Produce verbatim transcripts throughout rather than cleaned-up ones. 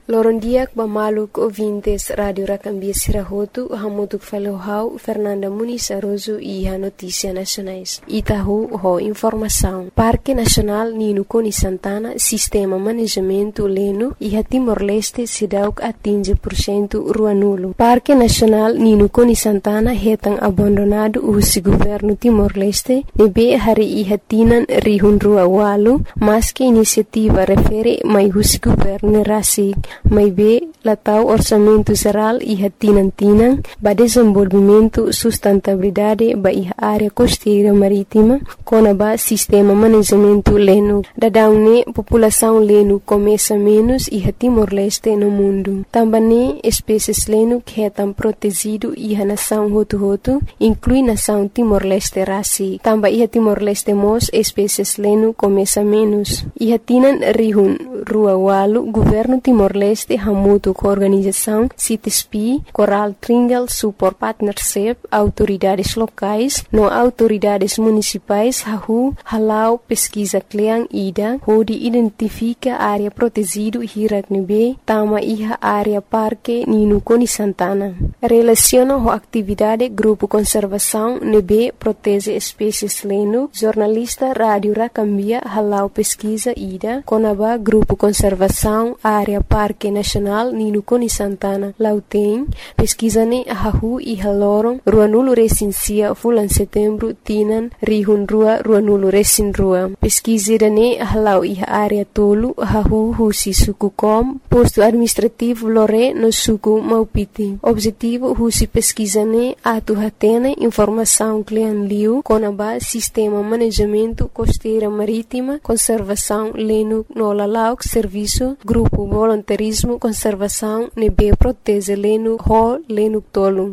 Lorondiak bamaluk ouvintes Radio Racambia Sirahotu, hamutuk falohau Fernanda Muniz Aroso e a Notícia Nacionais. Itahu ho informação. Parque Nacional Nino Coni Santana, Sistema Manejamento Leno e a Timor-Leste Sidauk atinge por cento Ruanulo. Parque Nacional Nino Coni Santana retang abandonado o governo Timor-Leste, nebe hari e hatinan rihun rua walu, mas que iniciativa refere mai o governo rasig. Mai be latau orçamento geral e hatinan-tinan ba desenvolvimento sustentabilidade ba iha área costeira marítima com ba sistema manejamento leno. Dadaune população leno começa menos e Timor-Leste no mundo. Também espécies leno que estão protegido e a nação hotu-hotu inclui nação Timor-Leste rasi. Também iha Timor-Leste mos espécies leno começa menos. Iha tinan rihun rua walu governo Timor-Leste hamutu com organização C I T S P, Coral Triangle Support Partnership, autoridades locais, no autoridades municipais, hahu, halau pesquisa kleang ida, hodi identifica área protegido hirak nebe, tama iha área parque Nino Coni Santana. Relaciona ho atividade grupo conservação nebe protege espécies leno, jornalista Rádio Racambia halau pesquisa ida, conaba grupo conservação área Parque Nacional Nino Coni Santana. Lauteng, pesquisane ahahu e haloron, Ruanulo Resinsia fulan setembro tinan rihun rua Ruanulo Resin rua. Pesquisirane ahalau iha área tolu ahahu husi suku kom, posto administrativo lore no suku Maupiti. Objetivo husi pesquisane atu hatene informação klean liu conaba sistema manejamento costeira marítima, conservação leno no lalauk serviço, grupo voluntarismo conservação nebe protege leno ho leno tolu.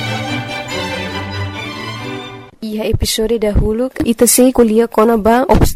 E a episódio da Huluk ita sei kulia kona ba